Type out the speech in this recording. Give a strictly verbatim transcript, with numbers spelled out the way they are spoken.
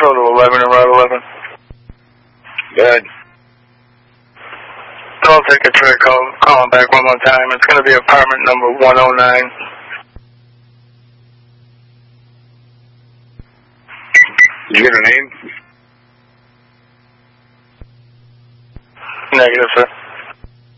control to eleven and Route eleven. Good. I'll take a try call, call him back one more time. It's going to be apartment number one oh nine. Did you get her name? Negative, sir.